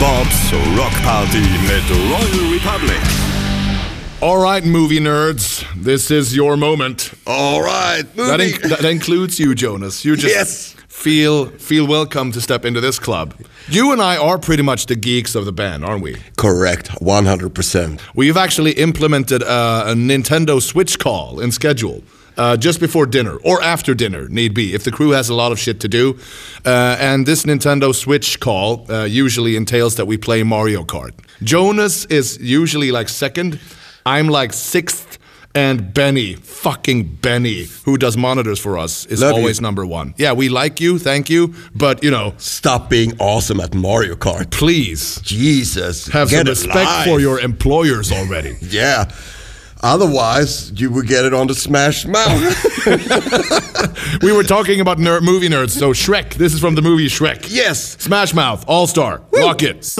Bobs Rockparty mit Royal Republic. Alright, movie nerds, this is your moment. Alright, movie. That includes you, Jonas. You just Yes. feel welcome to step into this club. You and I are pretty much the geeks of the band, aren't we? Correct, 100%. We've actually implemented a Nintendo Switch call in schedule. Just before dinner, or after dinner, need be, if the crew has a lot of shit to do. And this Nintendo Switch call usually entails that we play Mario Kart. Jonas is usually like second, I'm like sixth, and fucking Benny, who does monitors for us, is Love always you. number one. Yeah, we like you, thank you, but, you know, Stop being awesome at Mario Kart. please Jesus. have some get a respect life. for your employers already. Yeah. Otherwise, you would get it on the Smash Mouth. We were talking about movie nerds, so Shrek, this is from the movie Shrek. Yes. Smash Mouth, All-Star, rock it.